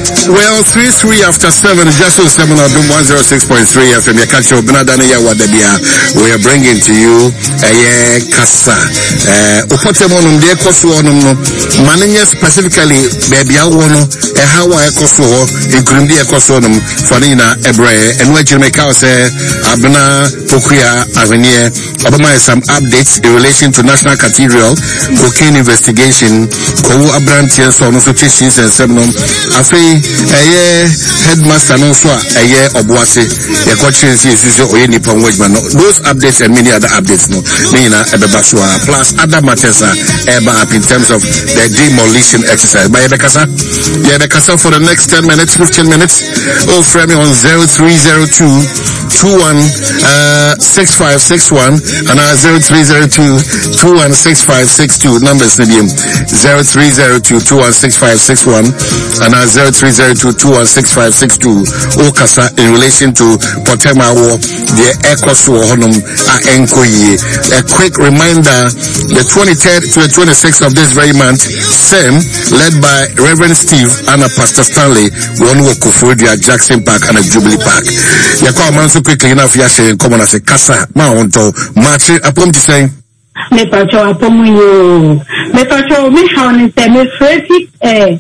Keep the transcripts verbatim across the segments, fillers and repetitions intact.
Well, three three after seven, just so seven of them one zero six point three F M. You catch your Benadana Yawadabia. We are bringing to you a uh, Kasa. Uh, Upotemonum de Kosuonum, Manania specifically, baby, I want a Hawaii Koso, in Columbia Kosonum, Fanina Ebre, and what you make out say, Abna Pokuya Avenir, Obama some updates in relation to National Cathedral, cocaine investigation, Kowu Abrantian, so no Suchis and Seminum, Afe. Aye, headmaster no so aye obuase ye coaches is or any pon wajman. Those updates and many other updates no meana ebebaswa plus other matters are eba up in terms of the demolition exercise. By Bekasa, yeah, Bekasa for the next ten minutes, fifteen minutes. Oh, frame on zero three zero two two one uh six five six one and uh zero three zero two two one six five six two numbers medium zero three zero two two one six five six one and uh zero three zero two two one six five six two. Okasa in relation to Potema War, the Ecosu Honum Enkoye. A quick reminder, the twenty-third to the twenty-sixth of this very month, SEM, led by Reverend Steve and Pastor Stanley, one walk of Jackson Park and a Jubilee Park. Yakwa man so quickly enough yashe common as a Kasa Maunto March upon to say me pacho upon you me pacho me how ni se me freti eh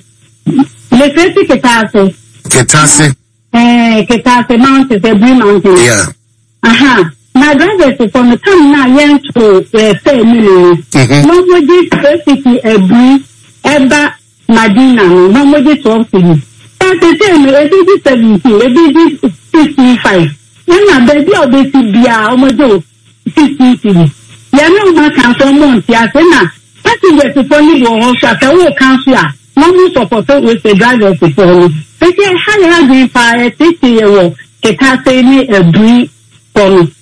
me freti ketase ketase eh ketase mountain the blue mountain yeah aha my brothers from the time now yen to say me no mo this freti e blue eba Madina no mo this twelve city that's the same eighty seventy eighty sixty-five when na baby obesi bia omodo sixty city ya no ma kan so month ya say na passengers for ni go ho sha ka wo cancel a no mo support with the drivers for ni say ha ya green fire sixty year ke ta say ni agree for me